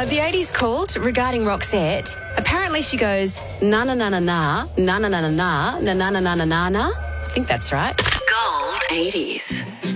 The 80s called regarding Roxette. Apparently she goes, na na na na na, na na na na na, na na na na na na. I think that's right. Gold 80s.